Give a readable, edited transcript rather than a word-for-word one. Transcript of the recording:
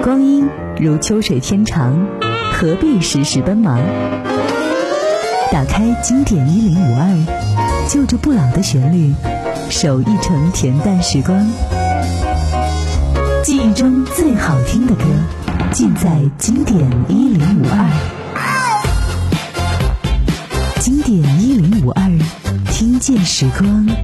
光阴如秋水天长，何必时时奔忙？打开经典1052，就着不老的旋律，守一程恬淡时光。记忆中最好听的歌，尽在经典1052。经典1052，听见时光。